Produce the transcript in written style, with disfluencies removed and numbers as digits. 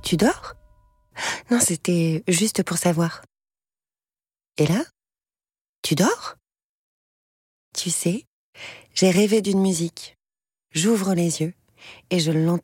Tu dors ? Non, c'était juste pour savoir. Et là ? Tu dors ? Tu sais, j'ai rêvé d'une musique. J'ouvre les yeux et je l'entends